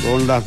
Son las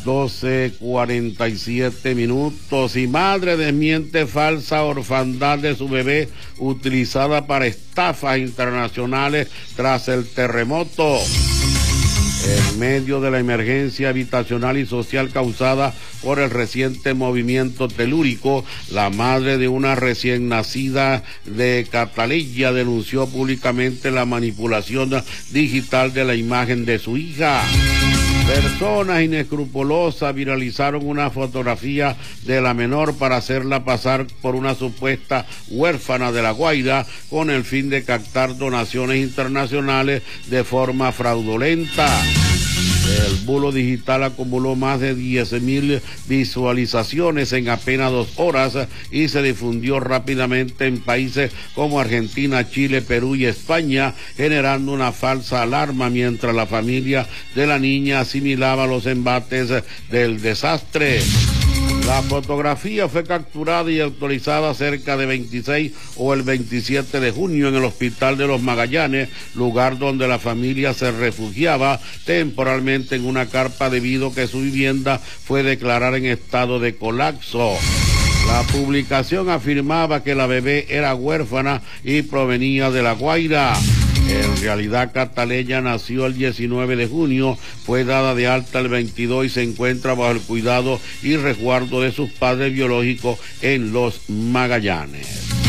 12:47 y madre desmiente falsa orfandad de su bebé utilizada para estafas internacionales tras el terremoto. En medio de la emergencia habitacional y social causada por el reciente movimiento telúrico, la madre de una recién nacida de Cataleya denunció públicamente la manipulación digital de la imagen de su hija. Personas inescrupulosas viralizaron una fotografía de la menor para hacerla pasar por una supuesta huérfana de La Guaira con el fin de captar donaciones internacionales de forma fraudulenta. El bulo digital acumuló más de 10.000 visualizaciones en apenas 2 horas y se difundió rápidamente en países como Argentina, Chile, Perú y España, generando una falsa alarma mientras la familia de la niña asimilaba los embates del desastre. La fotografía fue capturada y actualizada cerca de 26 o el 27 de junio en el Hospital de los Magallanes, lugar donde la familia se refugiaba temporalmente en una carpa debido a que su vivienda fue declarada en estado de colapso. La publicación afirmaba que la bebé era huérfana y provenía de La Guaira. En realidad, Cataleya nació el 19 de junio, fue dada de alta el 22 y se encuentra bajo el cuidado y resguardo de sus padres biológicos en los Magallanes.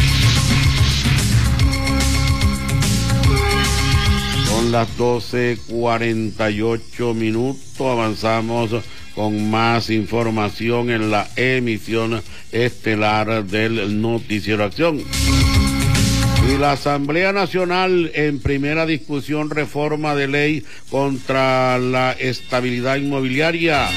Son las 12:48, avanzamos con más información en la emisión estelar del Noticiero Acción. Y la Asamblea Nacional en primera discusión reforma de ley contra la estabilidad inmobiliaria.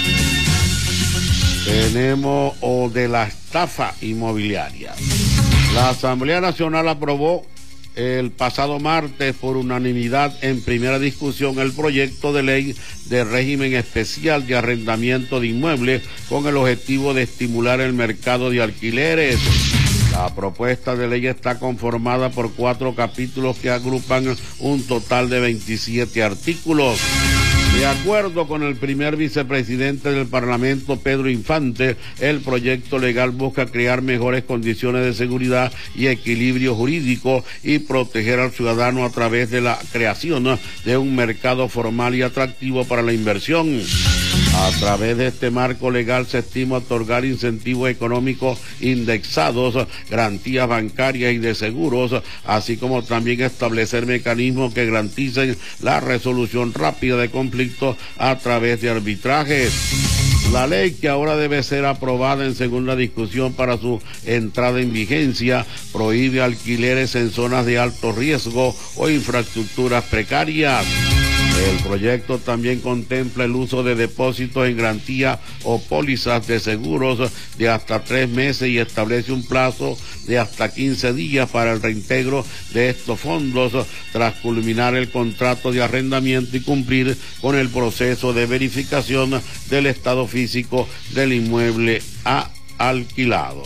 Tenemos de la estafa inmobiliaria. La Asamblea Nacional aprobó el pasado martes por unanimidad en primera discusión el proyecto de ley de régimen especial de arrendamiento de inmuebles con el objetivo de estimular el mercado de alquileres. La propuesta de ley está conformada por 4 capítulos que agrupan un total de 27 artículos. De acuerdo con el primer vicepresidente del Parlamento, Pedro Infante, el proyecto legal busca crear mejores condiciones de seguridad y equilibrio jurídico y proteger al ciudadano a través de la creación de un mercado formal y atractivo para la inversión. A través de este marco legal se estima otorgar incentivos económicos indexados, garantías bancarias y de seguros, así como también establecer mecanismos que garanticen la resolución rápida de conflictos a través de arbitrajes. La ley, que ahora debe ser aprobada en segunda discusión para su entrada en vigencia, prohíbe alquileres en zonas de alto riesgo o infraestructuras precarias. El proyecto también contempla el uso de depósitos en garantía o pólizas de seguros de hasta 3 meses y establece un plazo de hasta 15 días para el reintegro de estos fondos tras culminar el contrato de arrendamiento y cumplir con el proceso de verificación del estado físico del inmueble alquilado.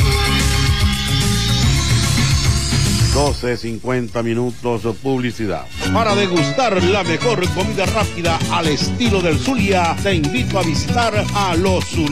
12:50, publicidad. Para degustar la mejor comida rápida al estilo del Zulia, te invito a visitar a Los Zulia.